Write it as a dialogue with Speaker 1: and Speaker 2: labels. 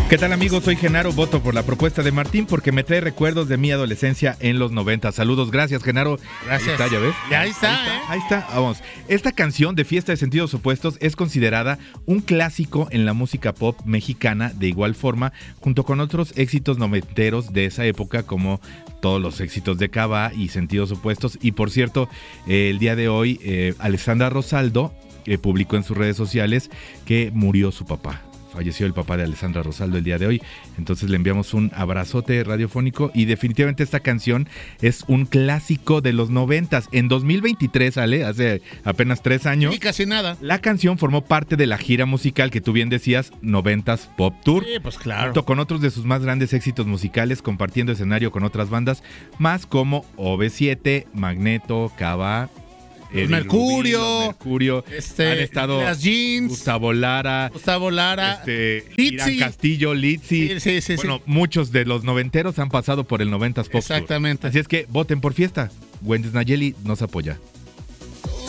Speaker 1: ¿Qué tal, amigos? Soy Genaro, voto por la propuesta de Martín porque me trae recuerdos de mi adolescencia en los 90. Saludos, gracias, Genaro.
Speaker 2: Gracias.
Speaker 1: Ahí está, ¿ya ves?
Speaker 2: Ya ahí está,
Speaker 1: Ahí está, vamos. Esta canción de Fiesta de Sentidos Opuestos es considerada un clásico en la música pop mexicana, de igual forma, junto con otros éxitos noventeros de esa época, como todos los éxitos de Cava y Sentidos Opuestos. Y por cierto, el día de hoy, Alessandra Rosaldo publicó en sus redes sociales que murió su papá. Falleció el papá de Alessandra Rosaldo el día de hoy, entonces le enviamos un abrazote radiofónico y definitivamente esta canción es un clásico de los 90s. En 2023, Ale, hace apenas 3 años.
Speaker 2: Y casi nada.
Speaker 1: La canción formó parte de la gira musical que tú bien decías, 90s Pop Tour.
Speaker 2: Sí, pues claro.
Speaker 1: Junto con otros de sus más grandes éxitos musicales, compartiendo escenario con otras bandas, más como OV7, Magneto, Cava,
Speaker 2: Mercurio,
Speaker 1: han estado
Speaker 2: las Jeans,
Speaker 1: Gustavo Lara, Irán Castillo, Litzy.
Speaker 2: Sí.
Speaker 1: Bueno, muchos de los noventeros han pasado por el 90s Pop Tour.
Speaker 2: Exactamente.
Speaker 1: Así es que voten por Fiesta. Wendes Nayeli nos apoya.